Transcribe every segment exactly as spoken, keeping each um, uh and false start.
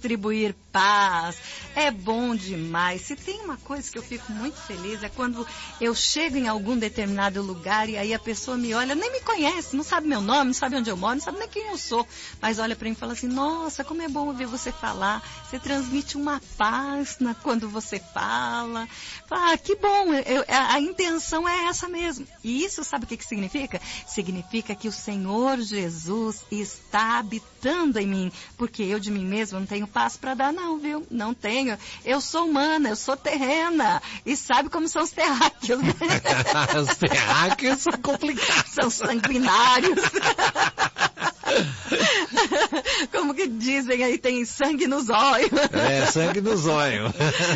distribuir paz. É bom demais. Se tem uma coisa que eu fico muito feliz é quando eu chego em algum determinado lugar e aí a pessoa me olha, nem me conhece, não sabe meu nome, não sabe onde eu moro, não sabe nem quem eu sou, mas olha pra mim e fala assim, nossa, como é bom ouvir você falar, você transmite uma paz na, quando você fala. Ah, que bom, eu, a, a intenção é essa mesmo. E isso sabe o que, que significa? Significa que o Senhor Jesus está habitando em mim, porque eu de mim mesma não tenho paz para dar não, viu? Não tenho. Eu sou humana, eu sou terrena. E sabe como são os terráqueos, né? Os terráqueos são complicados. São sanguinários. Como que dizem aí, tem sangue nos olhos. É, sangue nos olhos.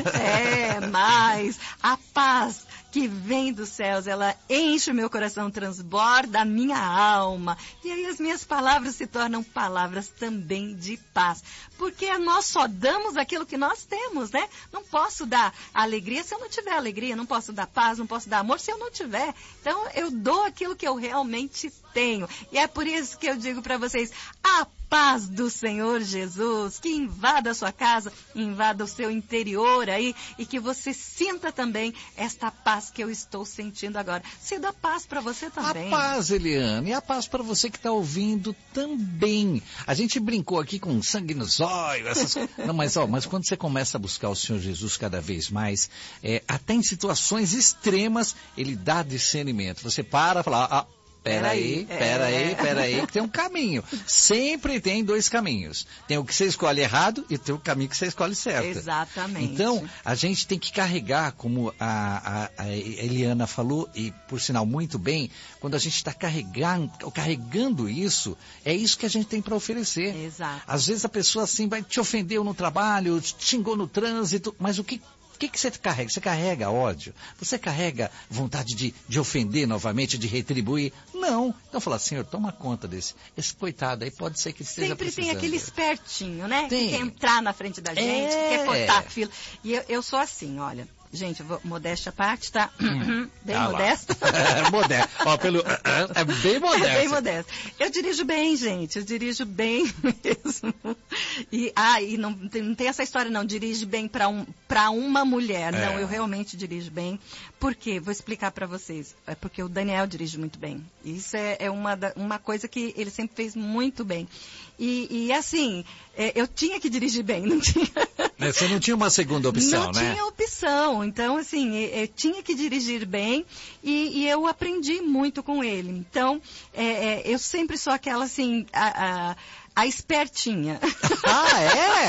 É, mas a paz que vem dos céus, ela enche o meu coração, transborda a minha alma. E aí as minhas palavras se tornam palavras também de paz. Porque nós só damos aquilo que nós temos, né? Não posso dar alegria se eu não tiver alegria, não posso dar paz, não posso dar amor se eu não tiver. Então eu dou aquilo que eu realmente tenho. E é por isso que eu digo para vocês, a paz do Senhor Jesus, que invada a sua casa, invada o seu interior aí, e que você sinta também esta paz que eu estou sentindo agora. Se dá paz para você também. A paz, Eliane, e a paz para você que está ouvindo também. A gente brincou aqui com sangue nos olhos, essas coisas. Não, mas, ó, mas quando você começa a buscar o Senhor Jesus cada vez mais, é, até em situações extremas, Ele dá discernimento. Você para e fala, ah, Peraí, peraí, peraí, que tem um caminho. Sempre tem dois caminhos. Tem o que você escolhe errado e tem o caminho que você escolhe certo. Exatamente. Então, a gente tem que carregar, como a, a, a Eliana falou, e por sinal muito bem, quando a gente está carregando, carregando isso, é isso que a gente tem para oferecer. Exato. Às vezes a pessoa assim vai te ofendeu no trabalho, te xingou no trânsito, mas o que... O que, que você carrega? Você carrega ódio? Você carrega vontade de, de ofender novamente, de retribuir? Não. Então fala, Senhor, toma conta desse. Esse coitado aí pode ser que esteja Sempre precisando. tem aquele espertinho, né? Tem. Que quer entrar na frente da gente, É. que quer cortar a fila. E eu, eu sou assim, olha. Gente, eu vou, modéstia à parte, tá? Hum. Bem ah modesta. É modesto. Ó, pelo... É bem modesto. É bem modesto. Eu dirijo bem, gente. Eu dirijo bem mesmo. E, ah, e não, não tem essa história, não. Dirige bem para um, para uma mulher. É. Não, eu realmente dirijo bem. Por quê? Vou explicar para vocês. É porque o Daniel dirige muito bem. Isso é, é uma, da, uma coisa que ele sempre fez muito bem. E, e assim, é, eu tinha que dirigir bem, não tinha... Você não tinha uma segunda opção, não né? Não tinha opção. Então, assim, eu, eu tinha que dirigir bem e, e eu aprendi muito com ele. Então, é, é, eu sempre sou aquela, assim, a, a, a espertinha. Ah,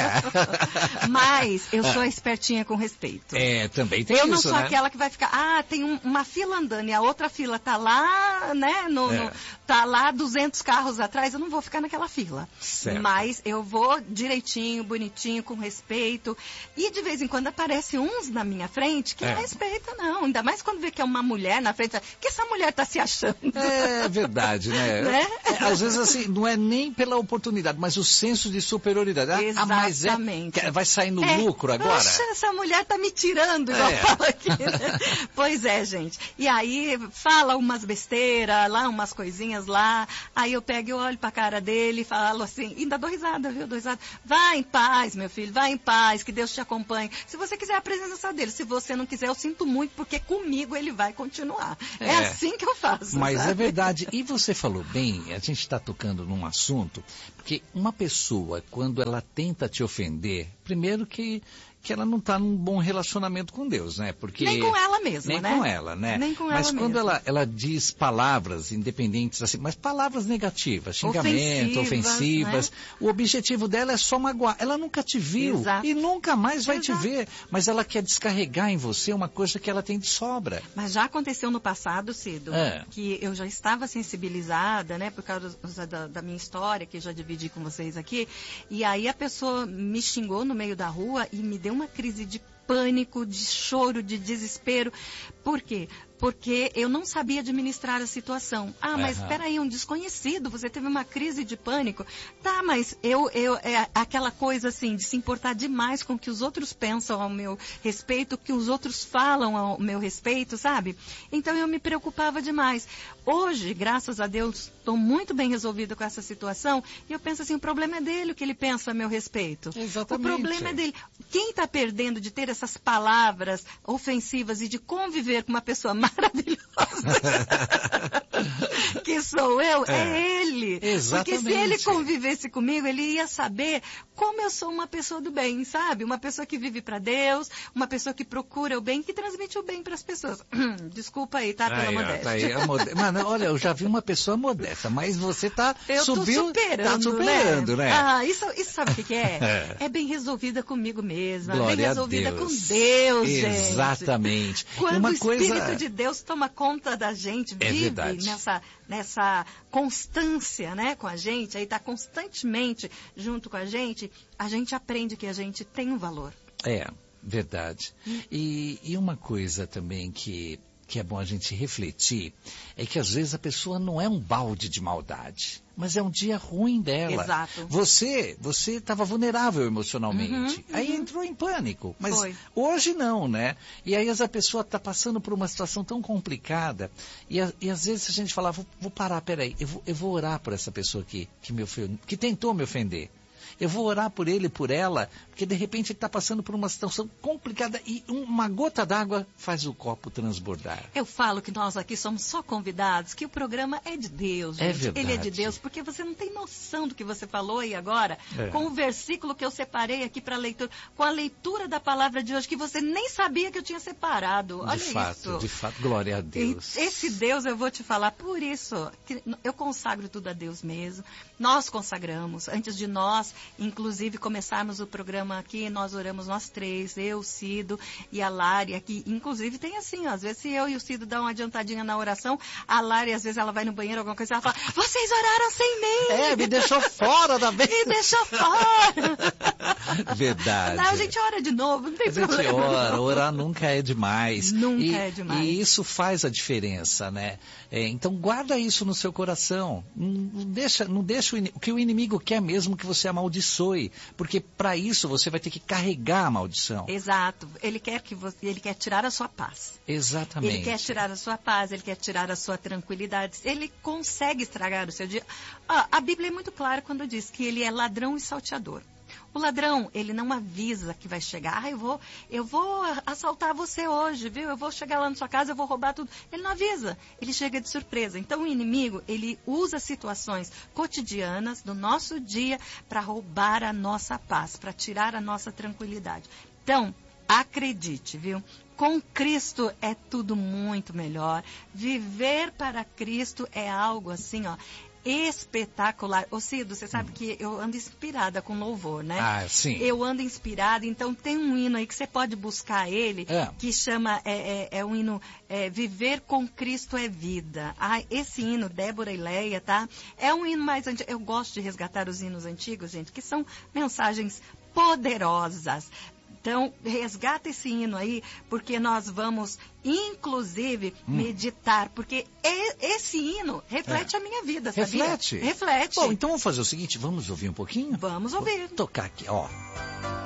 é? Mas eu sou a espertinha com respeito. É, também tem eu isso, não sou né? aquela que vai ficar, ah, tem um, uma fila andando e a outra fila tá lá, né, no, É. no, tá lá duzentos carros atrás, eu não vou ficar naquela fila. Certo. Mas eu vou direitinho, bonitinho, com respeito. E de vez em quando aparecem uns na minha frente que É. não respeita, não. Ainda mais quando vê que é uma mulher na frente, que essa mulher tá se achando. É verdade, né? Né? É, às vezes assim, não é nem pela oportunidade, mas o senso de superioridade. Ah, mas é, Exatamente. que vai sair no É, lucro agora? Poxa, essa mulher tá me tirando, igual É. fala aqui. Né? Pois é, gente. E aí fala umas besteiras lá, umas coisinhas lá. Aí eu pego e olho pra cara dele e falo assim, ainda dou risada, viu? Dou risada. Vá em paz, meu filho, vá em paz, que Deus te acompanhe. Se você quiser a presença dele, se você não quiser, eu sinto muito, porque comigo ele vai continuar. É, É. assim que eu faço. Mas sabe? é verdade. E você falou bem, a gente está tocando num assunto, porque uma pessoa, quando ela tenta te ofender, primeiro que, que ela não está num bom relacionamento com Deus, né? Porque Nem com ela mesma, nem né? com ela, né? Nem com mas ela quando mesma. ela, ela diz palavras independentes, assim, mas palavras negativas, xingamento, Ofensivas, ofensivas, né? o objetivo dela é só magoar. Ela nunca te viu Exato. e nunca mais vai te Exato. ver, mas ela quer descarregar em você uma coisa que ela tem de sobra. Mas já aconteceu no passado, Cido, É. que eu já estava sensibilizada, né, por causa da, da minha história, que eu já dividi com vocês aqui, e aí a pessoa me xingou no meio da rua e me deu uma crise de pânico, de choro, de desespero. Por quê? porque eu não sabia administrar a situação. Ah, mas Aham. espera aí, um desconhecido, você teve uma crise de pânico. Tá, mas eu, eu, é aquela coisa assim, de se importar demais com o que os outros pensam ao meu respeito, o que os outros falam ao meu respeito, sabe? Então eu me preocupava demais. Hoje, graças a Deus, estou muito bem resolvida com essa situação e eu penso assim, o problema é dele, o que ele pensa a meu respeito. Exatamente. O problema é dele. Quem está perdendo de ter essas palavras ofensivas e de conviver com uma pessoa maravilhosa que sou eu, é, é ele. Exatamente. Porque se ele convivesse comigo, ele ia saber como eu sou uma pessoa do bem, sabe? Uma pessoa que vive para Deus, uma pessoa que procura o bem, que transmite o bem para as pessoas. Desculpa aí, tá? Pela Aí, ó, modéstia. tá aí, a mode... Mano, olha, eu já vi uma pessoa modesta, mas você tá Eu subiu, tô superando, tá superando, né? né? Ah, isso, isso sabe o que, que é? É bem resolvida comigo mesma, Glória bem a resolvida Deus. com Deus, gente. Exatamente. Quando Uma o Espírito coisa... de Deus toma conta da gente, É vive verdade. nessa, nessa constância, né, com a gente, aí está constantemente junto com a gente, a gente aprende que a gente tem um valor. É, verdade. E, e uma coisa também que, que é bom a gente refletir, é que às vezes a pessoa não é um balde de maldade, mas é um dia ruim dela. Exato. Você você estava vulnerável emocionalmente, Uhum, aí uhum. entrou em pânico, mas Foi. hoje não, né? E aí a pessoa está passando por uma situação tão complicada, e, a, e às vezes a gente fala, vou, vou parar, peraí, eu vou, eu vou orar por essa pessoa que, que, me ofendeu, que tentou me ofender. Eu vou orar por ele, por ela, porque de repente ele está passando por uma situação complicada e uma gota d'água faz o copo transbordar. Eu falo que nós aqui somos só convidados, que o programa é de Deus, gente. É verdade. Ele é de Deus, porque você não tem noção do que você falou aí agora, É. com o versículo que eu separei aqui para leitura, com a leitura da palavra de hoje, que você nem sabia que eu tinha separado. Olha De fato, isso. de fato, glória a Deus. E esse Deus, eu vou te falar, por isso, que eu consagro tudo a Deus mesmo. Nós consagramos, antes de nós, inclusive, começarmos o programa aqui, nós oramos nós três, eu, Cido e a Lari aqui. Inclusive, tem assim, ó, às vezes se eu e o Cido dão uma adiantadinha na oração, a Lari, às vezes, ela vai no banheiro, alguma coisa, ela fala, vocês oraram sem mim! É, me deixou fora da vez. Me deixou fora! Verdade. Não, a gente ora de novo, não tem A gente problema. ora, orar nunca é demais. Nunca e, é demais. E isso faz a diferença, né? É, então guarda isso no seu coração. Não, não deixa, não deixa o, o que o inimigo quer mesmo que você amaldiçoe, porque para isso você vai ter que carregar a maldição. Exato. Ele quer que você, ele quer tirar a sua paz. Exatamente. Ele quer tirar a sua paz, ele quer tirar a sua tranquilidade. Ele consegue estragar o seu dia. Ah, a Bíblia é muito clara quando diz que ele é ladrão e salteador. O ladrão, ele não avisa que vai chegar. Ah, eu vou, eu vou assaltar você hoje, viu? Eu vou chegar lá na sua casa, eu vou roubar tudo. Ele não avisa, ele chega de surpresa. Então o inimigo, ele usa situações cotidianas do nosso dia para roubar a nossa paz, para tirar a nossa tranquilidade. Então, acredite, viu? Com Cristo é tudo muito melhor. Viver para Cristo é algo assim, ó, espetacular. Ô Cido, você sabe que eu ando inspirada com louvor, né? Ah, sim. Eu ando inspirada, então tem um hino aí que você pode buscar ele, É. que chama, é, é, é um hino, é, Viver com Cristo é Vida. Ah, esse hino, Débora e Leia, tá? É um hino mais antigo. Eu gosto de resgatar os hinos antigos, gente, que são mensagens poderosas. Então, resgata esse hino aí, porque nós vamos, inclusive, hum. meditar, porque e, esse hino reflete é. a minha vida, sabia? Reflete? Reflete. Bom, então vamos fazer o seguinte, vamos ouvir um pouquinho? Vamos ouvir. Vou tocar aqui, ó.